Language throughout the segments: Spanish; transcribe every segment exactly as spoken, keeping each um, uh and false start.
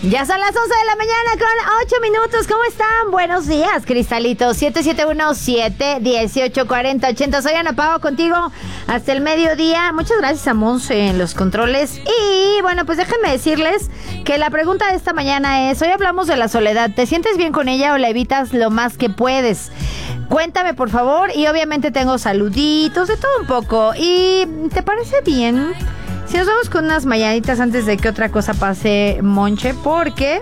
Ya son las once de la mañana con ocho minutos. ¿Cómo están? Buenos días, cristalitos. siete siete uno, siete uno ocho, cuatro cero ocho cero. Soy Ana Pao contigo hasta el mediodía. Muchas gracias a Monse en los controles. Y bueno, pues déjenme decirles que la pregunta de esta mañana es: hoy hablamos de la soledad. ¿Te sientes bien con ella o la evitas lo más que puedes? Cuéntame, por favor. Y obviamente tengo saluditos, de todo un poco. ¿Y te parece bien si nos vamos con unas mañanitas antes de que otra cosa pase, Monche? Porque...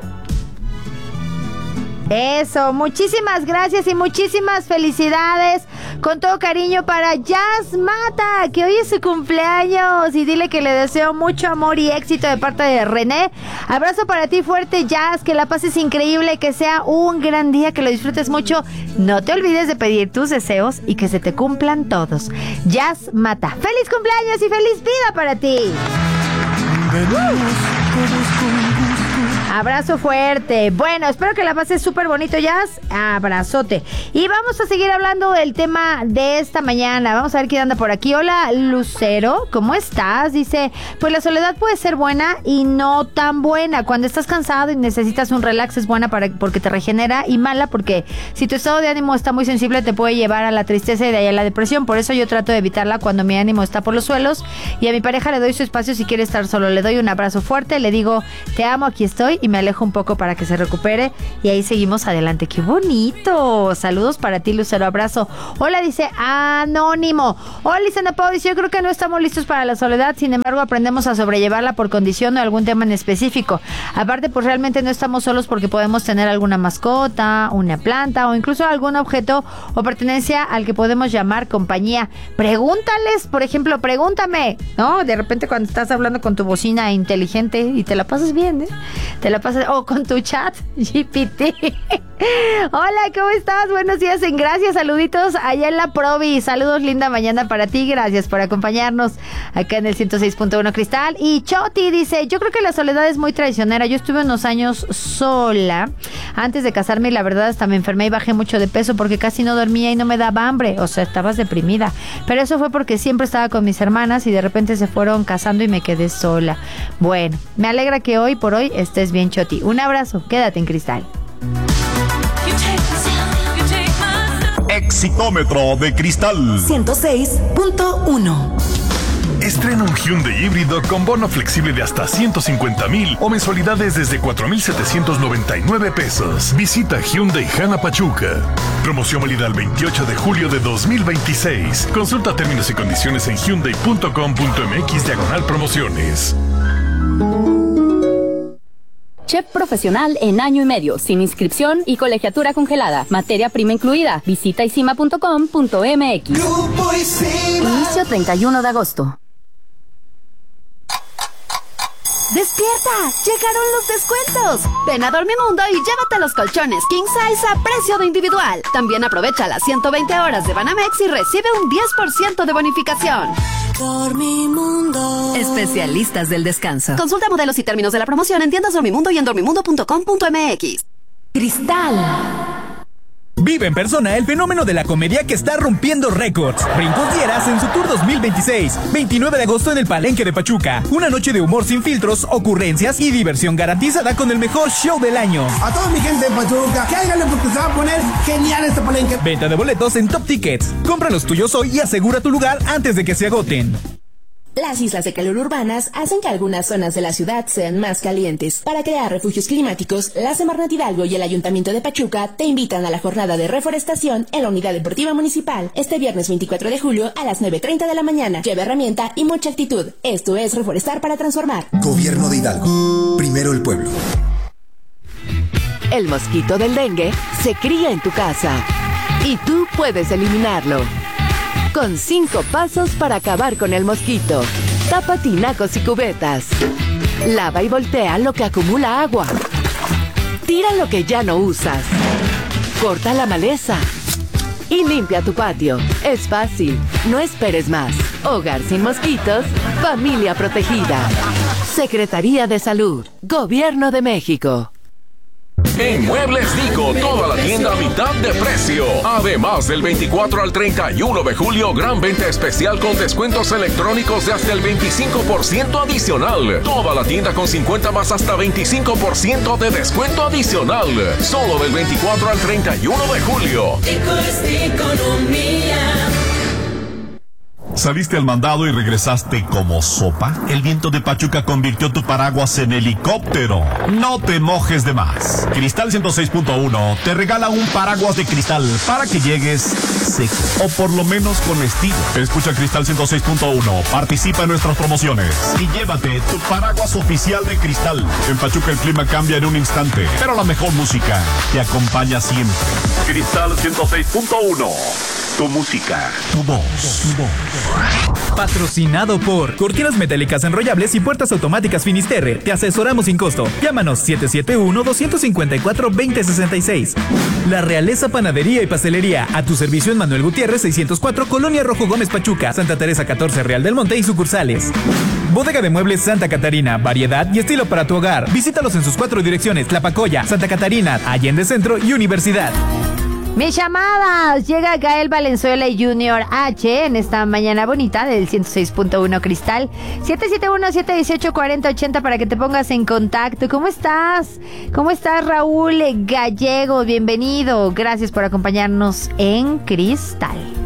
Eso, muchísimas gracias y muchísimas felicidades con todo cariño para Jazz Mata, que hoy es su cumpleaños, y dile que le deseo mucho amor y éxito de parte de René. Abrazo para ti fuerte, Jazz, que la pases increíble, que sea un gran día, que lo disfrutes mucho. No te olvides de pedir tus deseos y que se te cumplan todos. Jazz Mata, feliz cumpleaños y feliz vida para ti. Abrazo fuerte. Bueno, espero que la pases súper bonito, Jazz. Abrazote. Y vamos a seguir hablando del tema de esta mañana. Vamos a ver quién anda por aquí. Hola, Lucero, ¿cómo estás? Dice, pues la soledad puede ser buena y no tan buena. Cuando estás cansado y necesitas un relax es buena para, porque te regenera, y mala porque si tu estado de ánimo está muy sensible te puede llevar a la tristeza y de ahí a la depresión. Por eso yo trato de evitarla cuando mi ánimo está por los suelos, y a mi pareja le doy su espacio si quiere estar solo. Le doy un abrazo fuerte, le digo, te amo, aquí estoy, y me alejo un poco para que se recupere, y ahí seguimos adelante. ¡Qué bonito! Saludos para ti, Lucero, abrazo. Hola, dice Anónimo. Hola, Lisandra Pau, dice, yo creo que no estamos listos para la soledad, sin embargo aprendemos a sobrellevarla por condición o algún tema en específico. Aparte, pues realmente no estamos solos porque podemos tener alguna mascota, una planta o incluso algún objeto o pertenencia al que podemos llamar compañía. Pregúntales, por ejemplo, pregúntame, ¿no? De repente cuando estás hablando con tu bocina inteligente y te la pasas bien, ¿eh? Te la pasas, o oh, con tu chat G P T. Hola, ¿cómo estás? Buenos días, en gracias, saluditos allá en la Provi. Saludos, linda mañana para ti, gracias por acompañarnos acá en el ciento seis punto uno Cristal. Y Choti dice, yo creo que la soledad es muy traicionera. Yo estuve unos años sola antes de casarme y la verdad hasta me enfermé y bajé mucho de peso porque casi no dormía y no me daba hambre, o sea, estabas deprimida. Pero eso fue porque siempre estaba con mis hermanas y de repente se fueron casando y me quedé sola. Bueno, me alegra que hoy por hoy estés bien, Choti. Un abrazo, quédate en Cristal. Exitómetro de Cristal ciento seis punto uno. Estrena un Hyundai híbrido con bono flexible de hasta ciento cincuenta mil o mensualidades desde cuatro mil setecientos noventa y nueve pesos. Visita Hyundai Jana Pachuca. Promoción válida el veintiocho de julio de dos mil veintiséis. Consulta términos y condiciones en hyundai punto com punto m x diagonal promociones. Chef profesional en año y medio, sin inscripción y colegiatura congelada. Materia prima incluida. Visita isima punto com punto m x. Inicio treinta y uno de agosto. ¡Despierta! ¡Llegaron los descuentos! Ven a Dormimundo y llévate los colchones King Size a precio de individual. También aprovecha las ciento veinte horas de Banamex y recibe un diez por ciento de bonificación. Dormimundo. Especialistas del descanso. Consulta modelos y términos de la promoción en tiendas Dormimundo y en dormimundo punto com punto m x. Cristal. Vive en persona el fenómeno de la comedia que está rompiendo récords. Brincos Dieras en su tour dos mil veintiséis. veintinueve de agosto en el Palenque de Pachuca. Una noche de humor sin filtros, ocurrencias y diversión garantizada con el mejor show del año. A toda mi gente de Pachuca, cáiganle porque se va a poner genial este Palenque. Venta de boletos en Top Tickets. Compra los tuyos hoy y asegura tu lugar antes de que se agoten. Las islas de calor urbanas hacen que algunas zonas de la ciudad sean más calientes. Para crear refugios climáticos, la Semarnat Hidalgo y el Ayuntamiento de Pachuca te invitan a la jornada de reforestación en la Unidad Deportiva Municipal este viernes veinticuatro de julio a las nueve treinta de la mañana. Lleva herramienta y mucha actitud. Esto es Reforestar para Transformar. Gobierno de Hidalgo. Primero el pueblo. El mosquito del dengue se cría en tu casa y tú puedes eliminarlo. Con cinco pasos para acabar con el mosquito. Tapa tinacos y cubetas. Lava y voltea lo que acumula agua. Tira lo que ya no usas. Corta la maleza. Y limpia tu patio. Es fácil. No esperes más. Hogar sin mosquitos. Familia protegida. Secretaría de Salud. Gobierno de México. En Muebles Dico, toda la tienda a mitad de precio. Además, del veinticuatro al treinta y uno de julio, gran venta especial con descuentos electrónicos de hasta el veinticinco por ciento adicional. Toda la tienda con cincuenta más hasta veinticinco por ciento de descuento adicional. Solo del veinticuatro al treinta y uno de julio. Dico es economía. ¿Saliste al mandado y regresaste como sopa? El viento de Pachuca convirtió tu paraguas en helicóptero. No te mojes de más. Cristal ciento seis punto uno te regala un paraguas de cristal para que llegues seco, o por lo menos con estilo. Escucha Cristal ciento seis punto uno, participa en nuestras promociones y llévate tu paraguas oficial de Cristal. En Pachuca el clima cambia en un instante, pero la mejor música te acompaña siempre. Cristal ciento seis punto uno. Tu música, tu voz, tu voz. Patrocinado por Cortinas Metálicas Enrollables y Puertas Automáticas Finisterre. Te asesoramos sin costo. Llámanos siete siete uno, dos cinco cuatro, dos cero seis seis. La Realeza Panadería y Pastelería. A tu servicio en Manuel Gutiérrez seiscientos cuatro, Colonia Rojo Gómez Pachuca, Santa Teresa catorce, Real del Monte y sucursales. Bodega de Muebles Santa Catarina. Variedad y estilo para tu hogar. Visítalos en sus cuatro direcciones: Tlapacoya, Santa Catarina, Allende Centro y Universidad. Mis llamadas. Llega Gael Valenzuela y Junior H en esta mañana bonita del ciento seis punto uno Cristal. siete siete uno, siete uno ocho, cuatro cero ocho cero para que te pongas en contacto. ¿Cómo estás? ¿Cómo estás, Raúl Gallego? Bienvenido. Gracias por acompañarnos en Cristal.